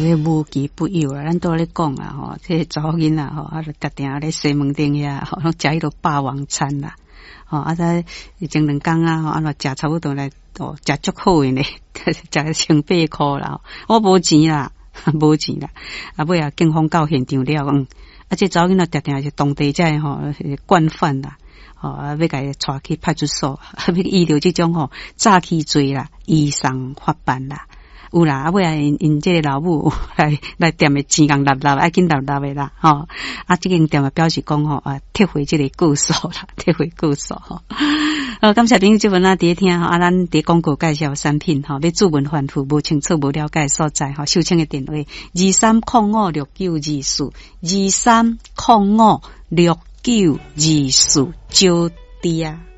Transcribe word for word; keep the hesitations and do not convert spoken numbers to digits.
迄无奇不有啦，咱都咧讲啊吼，这查某囡仔吼，啊，就定定咧西门町遐，吼，食迄落霸王餐啦，吼，啊，再前两工啊，吼，啊，若食差不多来，哦，食足好诶呢，食千八箍啦，我无钱啦，无钱啦，啊，尾啊，警方到现场了，嗯，啊，这查某囡仔定定是当地遮吼惯犯啦。哦，啊，要甲伊带去派出所，啊，要遇到这种吼诈欺罪啦，移送法办啦，有啦，啊，尾啊，因因这个老母来来店诶钱共立立，爱紧立立诶啦，吼，啊，这间店也表示讲吼啊，退回这个故事啦，退回故事吼。好，感谢朋友这份啊，伫听吼，啊，咱伫广告介绍产品吼，要注文反复无清楚无了解所在吼，收请的电话二三零五六九二四二三零五六。九二四招弟啊。